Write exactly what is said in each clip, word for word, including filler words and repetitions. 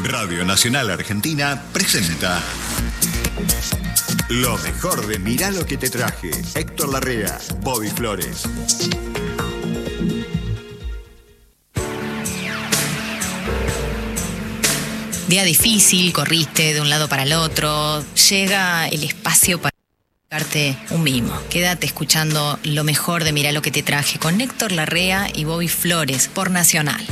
Radio Nacional Argentina presenta lo mejor de Mirá lo que te traje. Héctor Larrea, Bobby Flores. Día difícil, corriste de un lado para el otro, llega el espacio para darte un mimo. Quédate escuchando lo mejor de Mirá lo que te traje con Héctor Larrea y Bobby Flores por Nacional.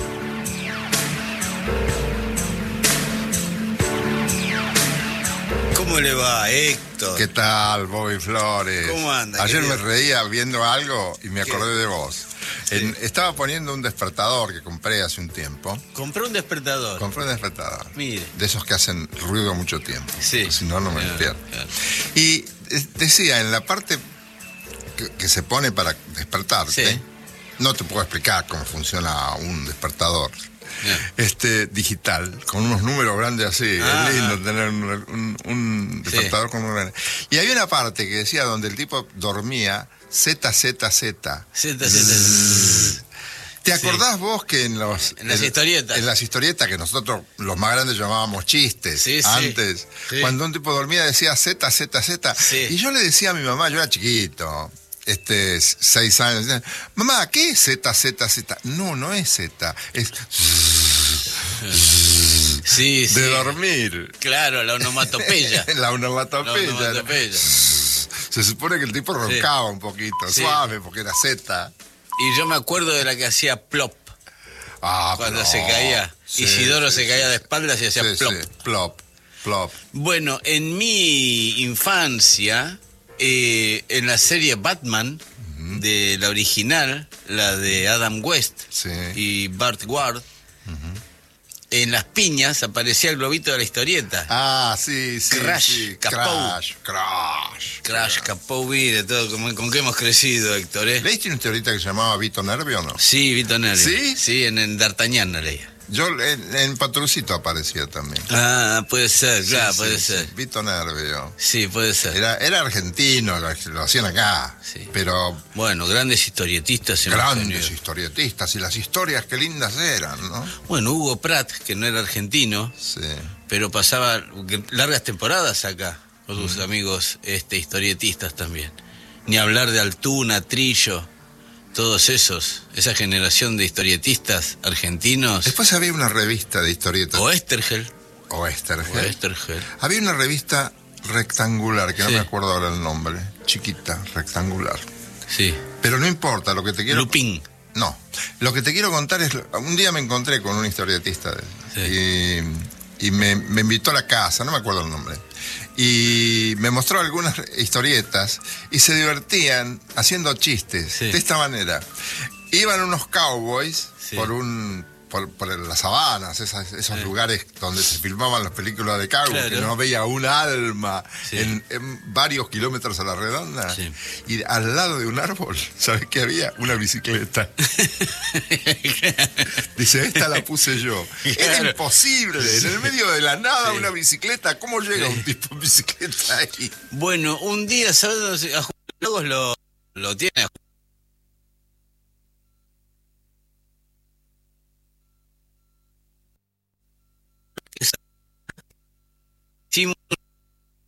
¿Cómo le va, Héctor? ¿Qué tal, Bobby Flores? ¿Cómo anda? Ayer me querido? reía viendo algo y me acordé ¿Qué? de vos. Sí. En- estaba poniendo un despertador que compré hace un tiempo. Compré un despertador. Compré un despertador. Mire. De esos que hacen ruido mucho tiempo. Sí. Si no, no me Claro, despierto. claro. Y eh, decía, en la parte que, que se pone para despertarte, Sí. no te puedo explicar cómo funciona un despertador. Ya. Este digital, con unos números grandes así, Ah, es lindo ah. tener un, un- un Sí. despertador con números grandes. Y había una parte que decía donde el tipo dormía Z, Z, Z. Z, Z, Z. ¿Te acordás vos que en los En las historietas. En las historietas que nosotros los más grandes llamábamos chistes Sí, sí. antes, Sí. cuando un tipo dormía decía Z, Z, Z. Sí. Y yo le decía a mi mamá, yo era chiquito, este, seis años, decía, mamá, ¿qué es Z, Z, Z? No, no es Z, es Sí, sí. de dormir. Claro, la onomatopeya. La La onomatopeya. onomatopeya. Se supone que el tipo roncaba un poquito, Sí. suave, porque era Z. Y yo me acuerdo de la que hacía plop Ah, cuando pero- se caía. Sí, Isidoro sí, se caía sí. de espaldas y hacía Sí, plop. sí, plop, plop. Bueno, en mi infancia, eh, en la serie Batman, de la original, la de Adam West Sí. y Bart Ward, en las piñas aparecía el globito de la historieta. Ah, sí, sí. Crash, sí. Capó. Crash, Crash. Crash, Capó, de todo, con, con qué hemos crecido, Héctor, ¿eh? ¿Leíste una historieta que se llamaba Vito Nervio o no? Sí, Vito Neri. ¿Sí? Sí, en, en D'Artagnan la leía. Yo en, en Patrucito aparecía también. Ah, puede ser, Sí, claro, sí, puede sí. ser. Vito Nervio. Sí, puede ser. Era, era argentino, lo, lo hacían acá. Sí. Pero Bueno, grandes historietistas. hemos grandes tenido. historietistas. Y las historias qué lindas eran, ¿no? Bueno, Hugo Pratt, que no era argentino, Sí. pero pasaba largas temporadas acá con sus amigos este, historietistas también. Ni hablar de Altuna, Trillo, todos esos, esa generación de historietistas argentinos. Después había una revista de historietas. O Estergel. O Estergel. O Estergel. Había una revista rectangular, que no Sí. me acuerdo ahora el nombre. Chiquita, rectangular. Sí. Pero no importa, lo que te quiero... Lupin. No, lo que te quiero contar es, un día me encontré con un historietista de- Sí. y, y me, me invitó a la casa, no me acuerdo el nombre, y me mostró algunas historietas y se divertían haciendo chistes Sí. de esta manera. Iban unos cowboys Sí. por un... Por, por las sabanas, esas- esos Sí. lugares donde se filmaban las películas de cowboy, Claro. que no veía un alma Sí. en, en varios kilómetros a la redonda. Sí. Y al lado de un árbol, ¿sabes qué había? Una bicicleta. Dice, esta la puse yo. Era Claro. imposible, en el medio de la nada Sí. una bicicleta. ¿Cómo llega Sí. un tipo en bicicleta ahí? Bueno, un día, ¿sabes dónde se- a Juan Lagos lo, lo tiene? A Juan